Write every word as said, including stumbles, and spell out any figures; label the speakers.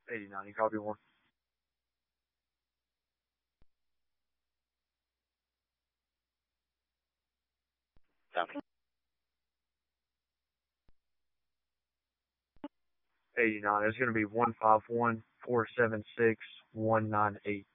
Speaker 1: eighty-nine, you copy one.
Speaker 2: Copy.
Speaker 1: eighty-nine, it's going to be one five one, four seven six, one nine eight.